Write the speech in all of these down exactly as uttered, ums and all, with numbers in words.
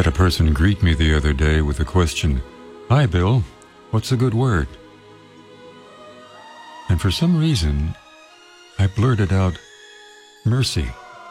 a person greet me the other day with the question, "Hi, Bill, what's a good word?" And for some reason, I blurted out, "Mercy."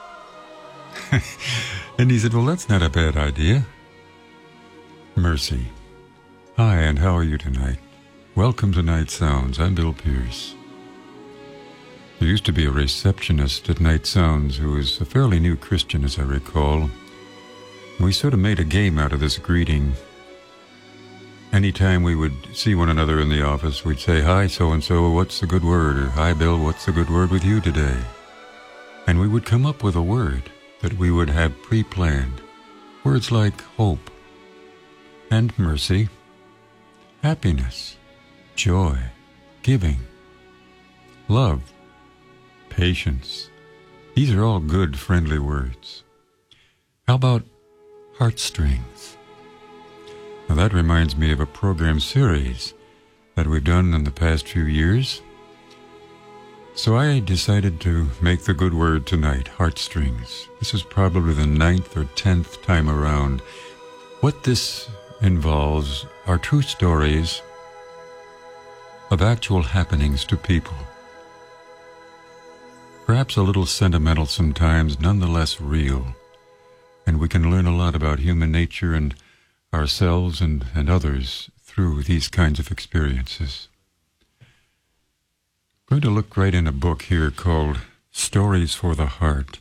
And he said, "Well, that's not a bad idea." Mercy. Hi, and how are you tonight? Welcome to Night Sounds. I'm Bill Pierce. There used to be a receptionist at Night Sounds who was a fairly new Christian, as I recall. We sort of made a game out of this greeting. Anytime we would see one another in the office, we'd say, "Hi, so-and-so, what's the good word?" Or, "Hi, Bill, what's the good word with you today?" And we would come up with a word that we would have pre-planned. Words like hope and mercy, happiness, joy, giving, love, patience. These are all good, friendly words. How about heartstrings? Now that reminds me of a program series that we've done in the past few years. So I decided to make the good word tonight, heartstrings. This is probably the ninth or tenth time around. What this involves are true stories of actual happenings to people. Perhaps a little sentimental sometimes, nonetheless real. And we can learn a lot about human nature and ourselves and, and others through these kinds of experiences. I'm going to look right in a book here called Stories for the Heart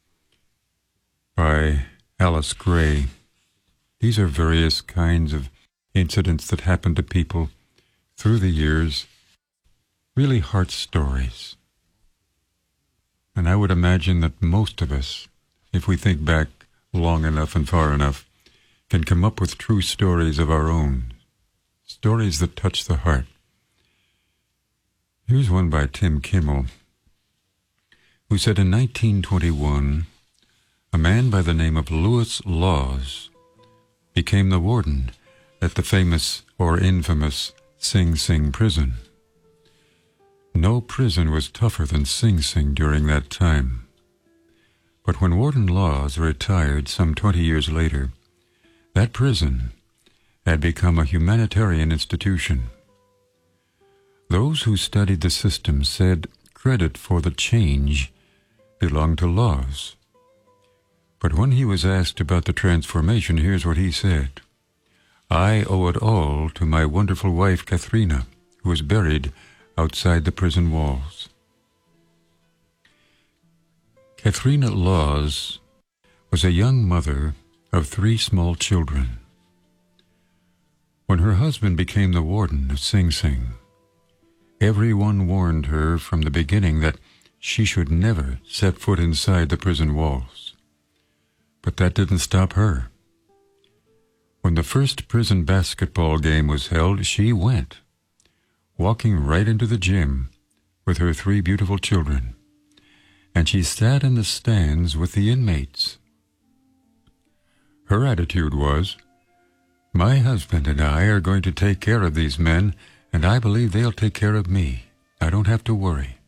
by Alice Gray. These are various kinds of incidents that happen to people through the years, really heart stories. And I would imagine that most of us, if we think back long enough and far enough, can come up with true stories of our own, stories that touch the heart. Here's one by Tim Kimmel, who said in nineteen twenty-one, a man by the name of Lewis Laws became the warden at the famous or infamous Sing Sing prison. No prison was tougher than Sing Sing during that time. But when Warden Laws retired some twenty years later, that prison had become a humanitarian institution. Those who studied the system said credit for the change belonged to Laws. But when he was asked about the transformation, here's what he said. "I owe it all to my wonderful wife, Katharina, who was buried outside the prison walls." Katharina Laws was a young mother of three small children. When her husband became the warden of Sing Sing, everyone warned her from the beginning that she should never set foot inside the prison walls. But that didn't stop her. When the first prison basketball game was held, she went, walking right into the gym with her three beautiful children, and she sat in the stands with the inmates. Her attitude was, "My husband and I are going to take care of these men, and I believe they'll take care of me. I don't have to worry."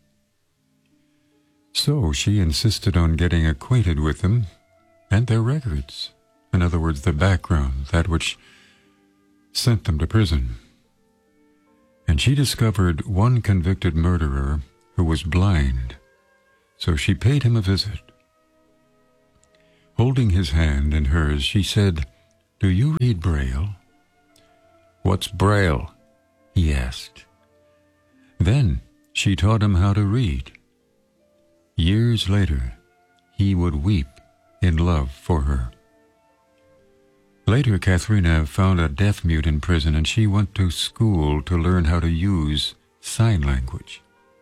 So she insisted on getting acquainted with them and their records. In other words, the background, that which sent them to prison. And she discovered one convicted murderer who was blind, so she paid him a visit. Holding his hand in hers, she said, "Do you read Braille?" "What's Braille?" he asked. Then she taught him how to read. Years later, he would weep in love for her. Later, Katharina found a deaf-mute in prison, and she went to school to learn how to use sign language.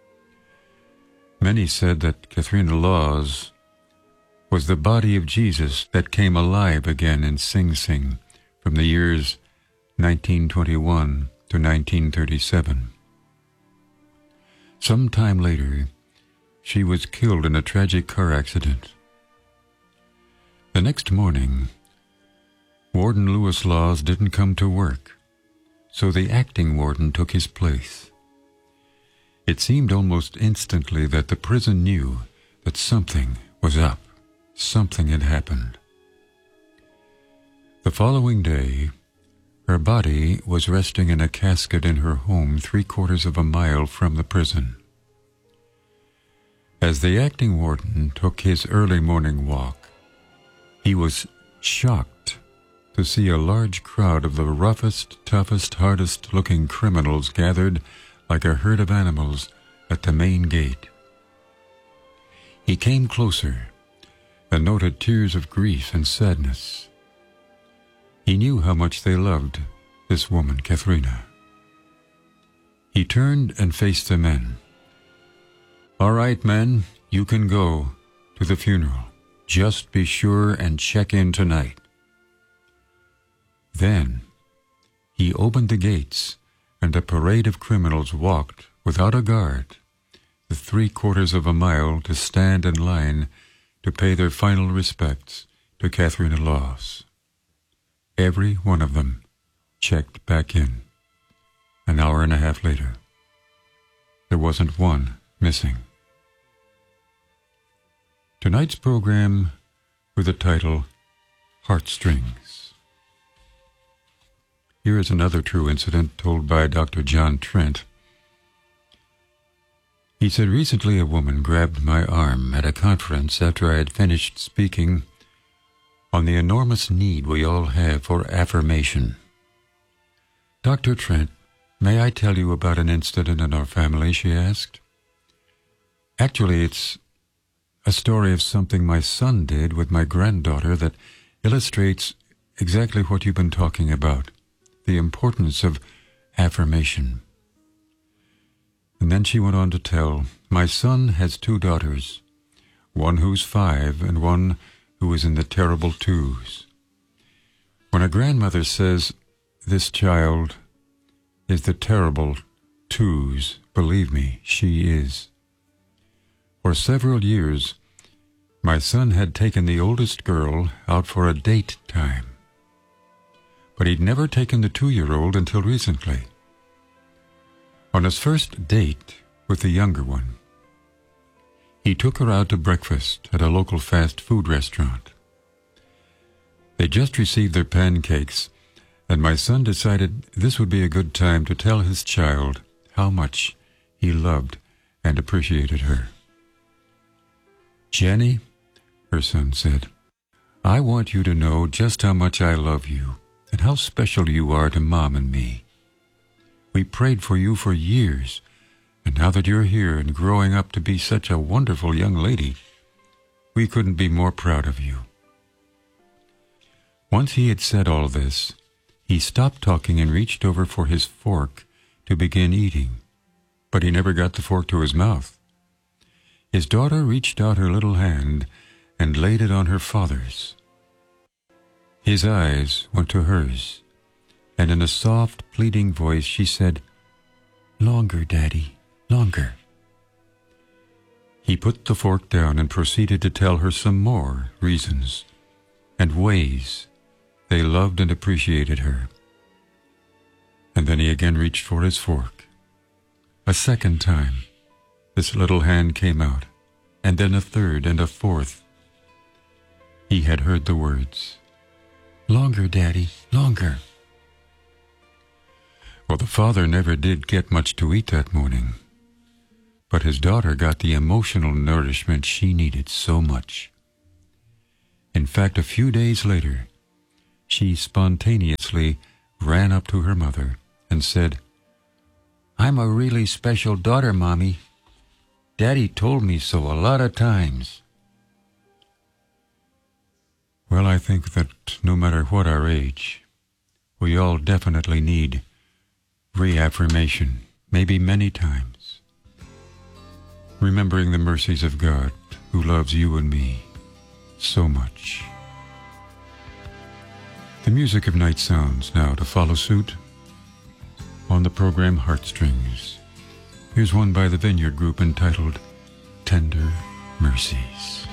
Many said that Katharina Laws was the body of Jesus that came alive again in Sing Sing from the years nineteen twenty-one to nineteen thirty-seven. Some time later, she was killed in a tragic car accident. The next morning, Warden Lewis Laws didn't come to work, so the acting warden took his place. It seemed almost instantly that the prison knew that something was up, something had happened. The following day, her body was resting in a casket in her home three quarters of a mile from the prison. As the acting warden took his early morning walk, he was shocked to see a large crowd of the roughest, toughest, hardest-looking criminals gathered like a herd of animals at the main gate. He came closer and noted tears of grief and sadness. He knew how much they loved this woman, Katharina. He turned and faced the men. "All right, men, you can go to the funeral. Just be sure and check in tonight." Then he opened the gates, and a parade of criminals walked without a guard the three quarters of a mile to stand in line to pay their final respects to Katharina Laws. Every one of them checked back in. An hour and a half later, there wasn't one missing. Tonight's program with the title Heartstrings. Here is another true incident told by Doctor John Trent. He said, "Recently a woman grabbed my arm at a conference after I had finished speaking on the enormous need we all have for affirmation. 'Doctor Trent, may I tell you about an incident in our family?' she asked. 'Actually, it's a story of something my son did with my granddaughter that illustrates exactly what you've been talking about, the importance of affirmation.' And then she went on to tell, 'My son has two daughters, one who's five and one who is in the terrible twos. When a grandmother says, this child is the terrible twos, believe me, she is. For several years, my son had taken the oldest girl out for a date time, but he'd never taken the two-year-old until recently. On his first date with the younger one, he took her out to breakfast at a local fast food restaurant. They just received their pancakes, and my son decided this would be a good time to tell his child how much he loved and appreciated her. 'Jenny,' her son said, 'I want you to know just how much I love you and how special you are to Mom and me. We prayed for you for years, and now that you're here and growing up to be such a wonderful young lady, we couldn't be more proud of you.' Once he had said all this, he stopped talking and reached over for his fork to begin eating, but he never got the fork to his mouth. His daughter reached out her little hand and laid it on her father's. His eyes went to hers, and in a soft, pleading voice she said, 'Longer, Daddy, longer.' He put the fork down and proceeded to tell her some more reasons and ways they loved and appreciated her. And then he again reached for his fork. A second time, this little hand came out, and then a third and a fourth. He had heard the words, 'Longer, Daddy, longer.' Well, the father never did get much to eat that morning, but his daughter got the emotional nourishment she needed so much. In fact, a few days later, she spontaneously ran up to her mother and said, 'I'm a really special daughter, Mommy. Daddy told me so a lot of times.' Well, I think that no matter what our age, we all definitely need reaffirmation, maybe many times, remembering the mercies of God who loves you and me so much. The music of Night Sounds now to follow suit on the program Heartstrings. Here's one by the Vineyard Group entitled Tender Mercies.